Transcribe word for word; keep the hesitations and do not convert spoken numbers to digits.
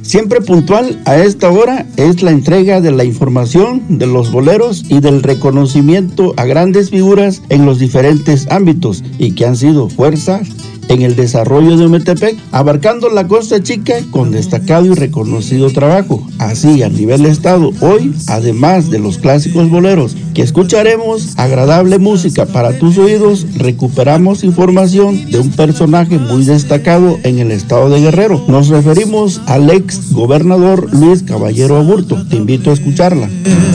Siempre puntual a esta hora es la entrega de la información de los boleros y del reconocimiento a grandes figuras en los diferentes ámbitos y que han sido fuerzas en el desarrollo de Ometepec, abarcando la Costa Chica con destacado y reconocido trabajo. Así, a nivel estado, hoy, además de los clásicos boleros que escucharemos, agradable música para tus oídos, recuperamos información de un personaje muy destacado en el estado de Guerrero. Nos referimos al ex gobernador Luis Caballero Aburto. Te invito a escucharla.